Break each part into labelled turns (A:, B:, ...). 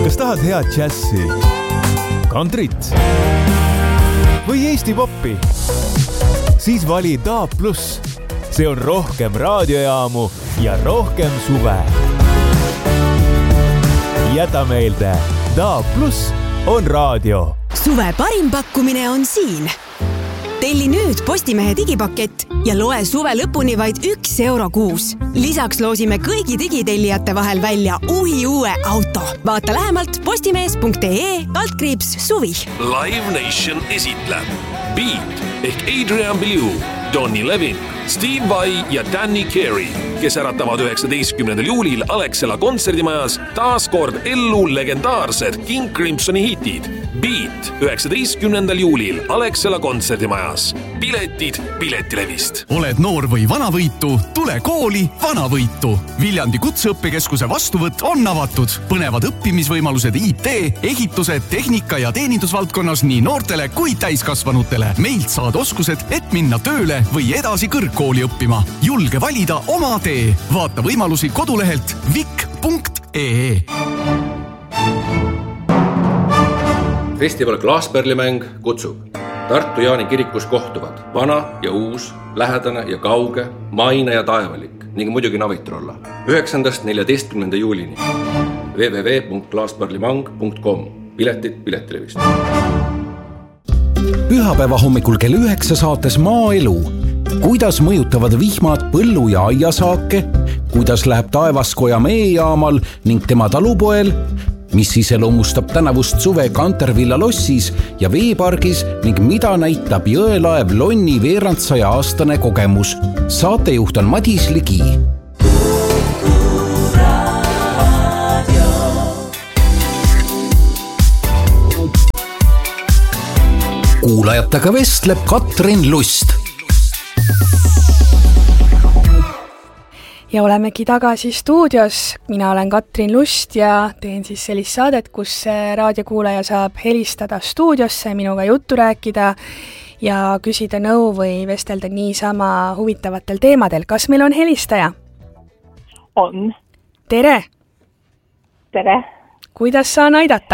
A: Kas tahad head džässi, kantrit või Eesti poppi? Siis vali DAB+. See on rohkem raadiojaamu ja rohkem suve. Jäta meelde, DAB+ on raadio.
B: Suve parim pakkumine on siin. Telli nüüd Postimehe digipakett ja loe suve lõpuni vaid €1 kuus. Lisaks loosime kõigi digitellijate vahel välja uue auto. Vaata lähemalt postimees.ee/suvi.
C: Live Nation esitleb Beat ehk Adrian Belew, Donny Levin, Steve Vai ja Danny Carey, kes äratavad 19. juulil Alexela kontserdimajas taas kord ellu legendaarsed King Crimsoni hitid. Beat 19. juulil Alexela kontserdimajas. Piletid Piletilevist.
D: Oled noor või vanavõitu? Tule kooli Vanavõitu. Viljandi kutseõppekeskuse vastuvõtt on avatud. Põnevad õppimisvõimalused IT, ehitused, tehnika ja teenindusvaldkonnas nii noortele kui täiskasvanutele. Meilt saad oskused, et minna tööle või edasi kõrgkooli õppima. Julge valida oma tee. Vaata võimalusi kodulehelt vik.ee.
E: Festival Klaasperlimäng kutsub. Tartu Jaani kirikus kohtuvad vana ja uus, lähedane ja kauge, maine ja taevalik ning muidugi navitrolla. 9.–14. juulini. www.klaasperlimang.com. Piletid Piletilevist.
F: Pühapäeva hommikul kell 9 saates Maaelu. Kuidas mõjutavad vihmad põllu- ja aiasaake? Kuidas läheb taevaskoja meejaamal ning tema talupoel? Mis iseloomustab tänavust suve Kantervilla lossis ja veepargis ning mida näitab jõelaev Lonni veerandsaja aastane kogemus? Saatejuht on Madis Ligi. Kuulajatega vestleb Katrin Lust.
G: Ja olemegi tagasi stuudios. Mina olen Katrin Lust ja teen siis sellist saadet, kus raadiokuulaja saab helistada stuudiosse, minuga juttu rääkida ja küsida nõu või vestelda niisama huvitavatel teemadel. Kas meil on helistaja?
H: On.
G: Tere!
H: Tere!
G: Kuidas saan aidata?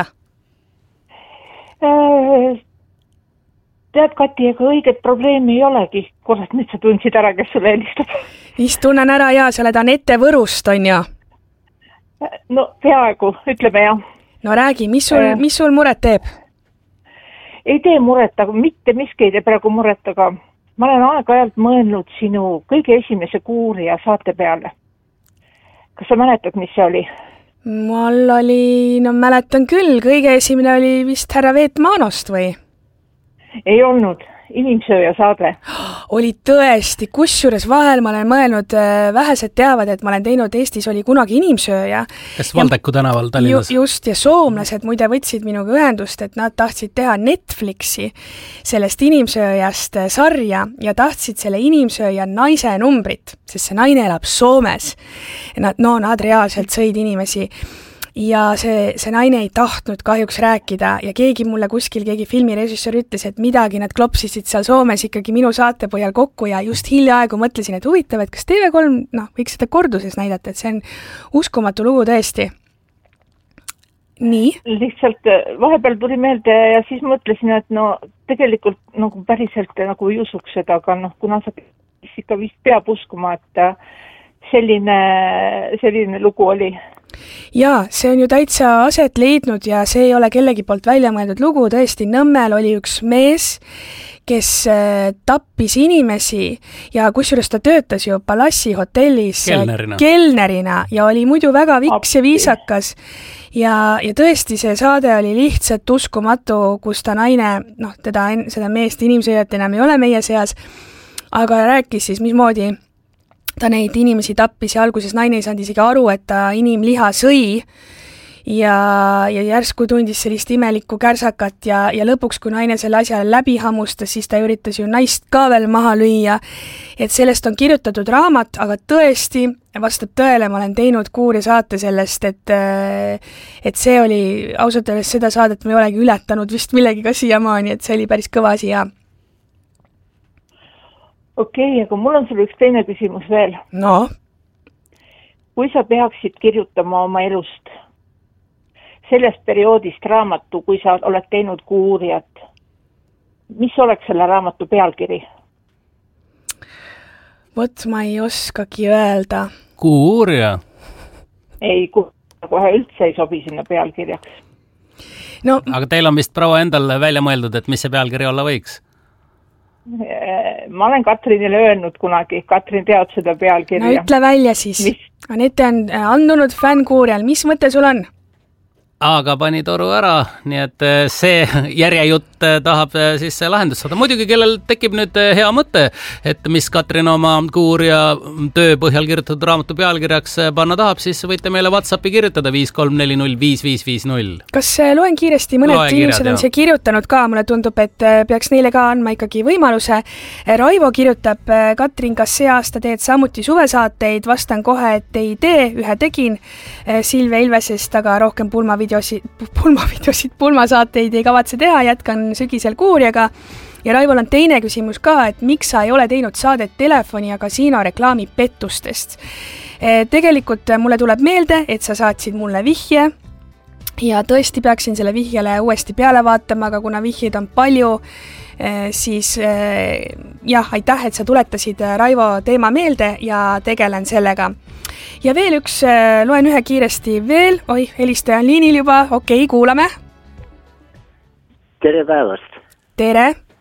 H: Tead, Kati, ega õiget probleemi ei olegi. Kurat, nüüd sa tundsid ära, kes sulle helistab.
G: Vist tunnen ära ja sa oled Anette Võrust, on ju?
H: No peaaegu, ütleme jah.
G: No räägi, mis sul muret teeb?
H: Ei tee muret, aga mitte miski ei tee praegu muret, aga ma olen aeg-ajalt mõelnud sinu kõige esimese kuurija saate peale. Kas sa mäletad, mis see oli?
G: Mul oli, mäletan küll, kõige esimene oli vist härra Veet Maanost või?
H: Ei olnud, inimsööja saade.
G: Oli tõesti, kusjuures vahel ma olen mõelnud, vähesed teavad, et ma olen teinud, Eestis oli kunagi inimsööja.
I: Kas Valdeku tänaval Tallinnas?
G: Just, ja soomlased muide võtsid minuga ühendust, et nad tahtsid teha Netflixi sellest inimsööjast sarja ja tahtsid selle inimsööja naise numbrit, sest see naine elab Soomes. Nad reaalselt sõid inimesi. Ja see naine ei tahtnud kahjuks rääkida ja keegi filmirežissöör ütles, et midagi nad klopsisid seal Soomes ikkagi minu saate põhjal kokku ja just hiljaaegu mõtlesin, et huvitav, et kas TV3 võiks seda korduses näidata, et see on uskumatu lugu tõesti. Nii?
H: Lihtsalt vahepeal tuli meelde ja siis mõtlesin, et tegelikult päriselt ei usuks seda, aga kuna sa ikka vist peab uskuma, et selline lugu oli.
G: Jaa, see on ju täitsa aset leidnud ja see ei ole kellegi poolt välja mõeldud lugu, tõesti Nõmmel oli üks mees, kes tappis inimesi ja kusjuures ta töötas ju Palassi hotellis kelnerina ja oli muidu väga viks ja viisakas ja tõesti see saade oli lihtsalt uskumatu, kus ta naine, seda meest inimsööjat enam ei ole meie seas, aga rääkis siis mismoodi ta neid inimesi tappis ja alguses naine ei saanud isegi aru, et ta inimliha sõi ja järsku tundis sellist imelikku kärsakat ja lõpuks, kui naine selle asja läbi hammustas, siis ta üritas ju naist ka veel maha lüüa. Et sellest on kirjutatud raamat, aga tõesti vastab tõele, ma olen teinud kuuri saate sellest, et see oli ausalt öeldes seda saadet ma ei olegi ületanud vist millegiga siiamaani, et see oli päris kõva asi ja
H: Okei, aga mul on sulle üks teine küsimus veel.
G: No?
H: Kui sa peaksid kirjutama oma elust, sellest perioodist raamatu, kui sa oled teinud Kuuuurijat. Mis oleks selle raamatu pealkiri?
G: Vot ma ei oskagi öelda.
I: Kuuuurija?
H: Ei, kohe üldse ei sobi sinna pealkirjaks.
G: No,
I: aga teil on vist proua endal välja mõeldud, et mis see pealkiri olla võiks?
H: Ma olen Katrinile öelnud kunagi, Katrin tead seda pealkirja.
G: No ütle välja siis. Anette on andunud fänn Kuuuurijal, mis mõte sul on?
I: Aga pani toru ära, nii et see järjejutt tahab siis lahendust saada. Muidugi, kellel tekib nüüd hea mõte, et mis Katrin oma Kuuuurija töö põhjal kirjutatud raamatu pealkirjaks panna tahab, siis võite meile WhatsAppi kirjutada 53405550.
G: Kas loen kiiresti, mõned inimesed on siia kirjutanud ka, mulle tundub, et peaks neile ka andma ikkagi võimaluse. Raivo kirjutab, Katrin, kas see aasta teed samuti suvesaateid? Vastan kohe, et ei tee, ühe tegin Silvia Ilvesest, aga rohkem pulmasaateid ei kavatse teha, jätkan sügisel Kuuuurijaga. Ja Raivol on teine küsimus ka, et miks sa ei ole teinud saadet telefoni ja kasiino reklaami pettustest. Tegelikult mulle tuleb meelde, et sa saatsid mulle vihje ja tõesti peaksin selle vihjele uuesti peale vaatama, aga kuna vihjeid on palju, siis jah, aitäh, et sa tuletasid Raivo teema meelde ja tegelen sellega. Ja veel üks, loen ühe kiiresti veel. Oi, helistaja on liinil juba. Okei, kuulame.
J: Tere päevast.
G: Tere.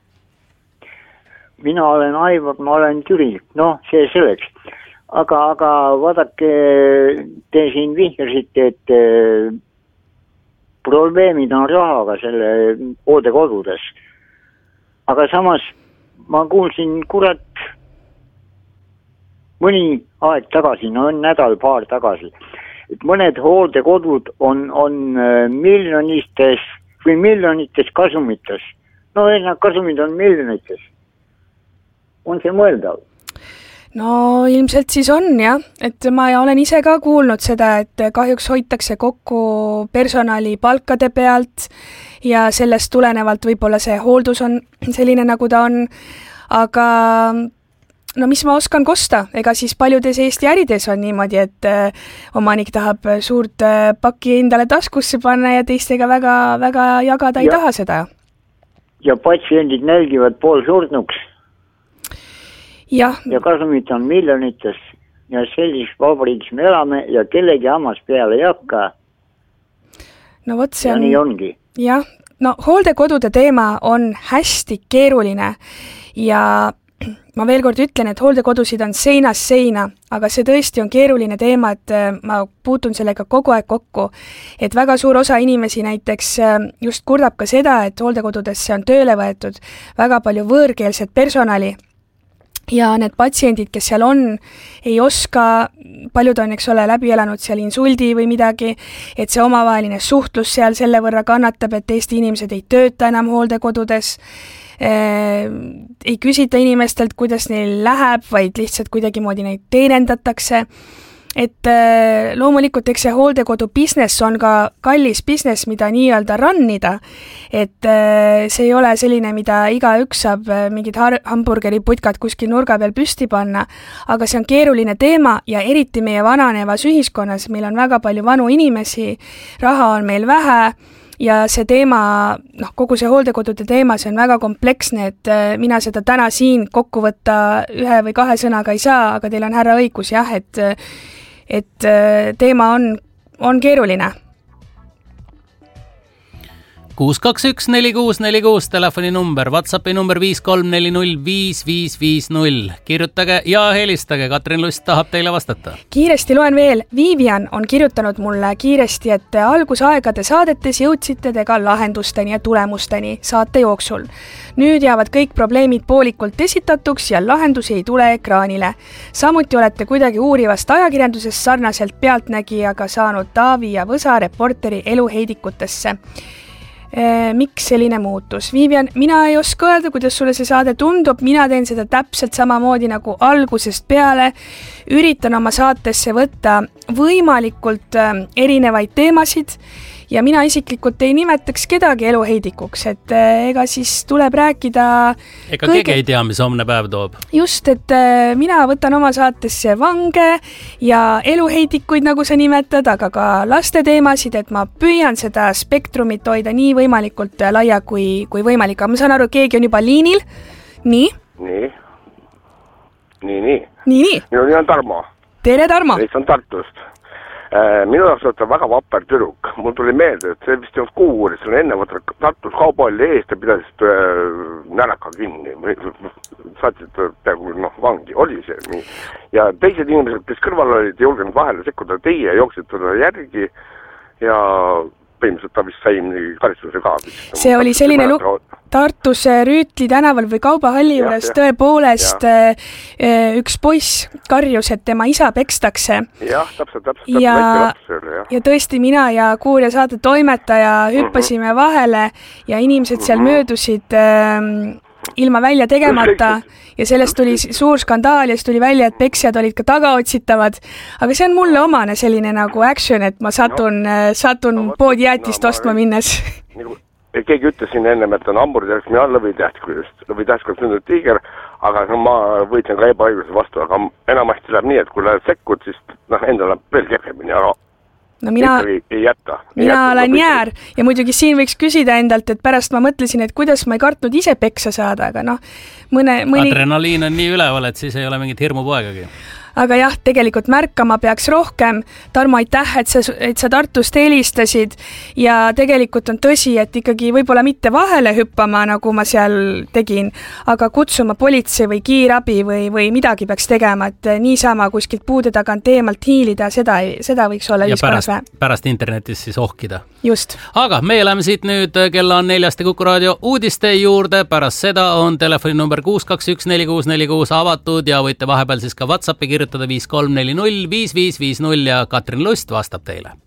J: Mina olen Aivar, ma olen Türi. No, see selleks. Aga vaadake, te siin vihjasite, et probleemid on rahaga selle hooldekodudes. Aga samas ma kuulsin, kurat, mõni aeg tagasi, no nädal-paar tagasi, et mõned hooldekodud on miljonites kasumites. No need kasumid on miljonites. On see mõeldav?
G: No ilmselt siis on jah, et ma olen ise ka kuulnud seda, et kahjuks hoitakse kokku personali palkade pealt ja sellest tulenevalt võib-olla see hooldus on selline, nagu ta on, aga no mis ma oskan kosta, ega siis paljudes Eesti ärides on niimoodi, et omanik tahab suurt pakki endale taskusse panna ja teistega väga jagada ei taha seda.
J: Ja patsiendid nälgivad poolsurnuks. Ja kasumid on miljonites ja sellis vabariigis me elame ja kellegi hammas peale ei hakka.
G: No vot see
J: on... Ja nii ongi.
G: Jah, no hooldekodude teema on hästi keeruline ja ma veel kord ütlen, et hooldekodusid on seinast seina, aga see tõesti on keeruline teema, et ma puutun sellega kogu aeg kokku. Et väga suur osa inimesi näiteks just kurdab ka seda, et hooldekodudesse on tööle võetud väga palju võõrkeelset personali ja need patsiendid, kes seal on, ei oska, paljud on, eks ole, läbi elanud seal insuldi või midagi, et see omavaheline suhtlus seal selle võrra kannatab, et Eesti inimesed ei tööta enam hooldekodudes, ei küsita inimestelt, kuidas neil läheb, vaid lihtsalt kuidagimoodi neid teenendatakse. Et loomulikult eks see hooldekodu business on ka kallis business, mida nii-öelda rannida, et see ei ole selline, mida igaüks saab mingid hamburgeriputkad kuskil nurga peal püsti panna, aga see on keeruline teema ja eriti meie vananevas ühiskonnas, meil on väga palju vanu inimesi, raha on meil vähe ja see teema, kogu see hooldekodude teema, see on väga kompleksne, et mina seda täna siin kokku võtta ühe või kahe sõnaga ei saa, aga teil on härra õigus jah, et teema on keeruline.
I: 621-4646 telefoni number, WhatsAppi number 53405550. Kirjutage ja helistage, Katrin Lust tahab teile vastata.
G: Kiiresti loen veel. Vivian on kirjutanud mulle kiiresti, et algusaegade saadetes jõudsite te ka lahendusteni ja tulemusteni saate jooksul. Nüüd jäävad kõik probleemid poolikult esitatuks ja lahendusi ei tule ekraanile. Samuti olete kuidagi uurivast ajakirjandusest sarnaselt pealtnägijaga saanud Taavi ja Võsa reporteri eluheidikutesse. Miks selline muutus? Vivian, mina ei oska öelda, kuidas sulle see saade tundub, mina teen seda täpselt samamoodi nagu algusest peale, üritan oma saatesse võtta võimalikult erinevaid teemasid ja mina isiklikult ei nimetaks kedagi eluheidikuks, et ega siis tuleb rääkida
I: ega keegi ei tea, mis homne päev toob.
G: Just, et mina võtan oma saatesse vange ja eluheidikuid, nagu sa nimetad, aga ka laste teemasid, et ma püüan seda spektrumit hoida nii võimalikult laia kui võimalik. Aga ma saan aru, keegi on juba liinil. Nii. Minu
K: nimi on Tarmo.
G: Tere, Tarmo.
K: Mis on Tartust. Minu jaoks on väga vapper tüdruk. Mul tuli meelde, et see vist ei olnud kuuuri, see on enne võtta Tartus kauballi eest ja pidasid näraka kinni. Saatsid peaaegu vangi, oli see nii. Ja teised inimesed, kes kõrval olid, julgenud vahele sekkuda, teie jooksid teda järgi ja põhimõtteliselt ta vist sai karistuse ka.
G: See oli selline Tartus Rüütli tänaval või Kaubahalli juures tõepoolest üks poiss karjus, et tema isa pekstakse.
K: Jah, täpselt.
G: Ja tõesti mina ja Kuurja saate toimetaja hüppasime vahele ja inimesed seal möödusid ilma välja tegemata ja sellest tuli suur skandaal ja siis tuli välja, et peksjad olid ka tagaotsitavad. Aga see on mulle omane selline nagu action, et ma satun poodi jäätist ostma minnes.
K: Keegi ütles siin ennem, et on hamburgerist, mina olen lõvitähtskult nüüd tiiger, aga ma võitlen ka ebaõigluse vastu, aga enamasti läheb nii, et kui lähed sekkud, siis endal läheb veel kehvemini ära.
G: No mina olen jäär ja muidugi siin võiks küsida endalt, et pärast ma mõtlesin, et kuidas ma ei kartnud ise peksa saada, aga
I: Adrenaliin on nii üleval, et siis ei ole mingit hirmu poegagi.
G: Aga jah, tegelikult märkama peaks rohkem. Tarmo, aitäh, et sa Tartust helistasid ja tegelikult on tõsi, et ikkagi võib-olla mitte vahele hüppama, nagu ma seal tegin, aga kutsuma politsei või kiirabi või midagi peaks tegema, et niisama kuskilt puude tagant eemalt hiilida, seda võiks olla ühiskonnas vähe.
I: Pärast internetis siis ohkida.
G: Just.
I: Aga meie läheme siit nüüd kella on 4 Kuku raadio uudiste juurde, pärast seda on telefoninumber 6214646 avatud ja võite vahepeal siis ka WhatsAppi kirjutada 5340 5550 ja Katrin Lust vastab teile.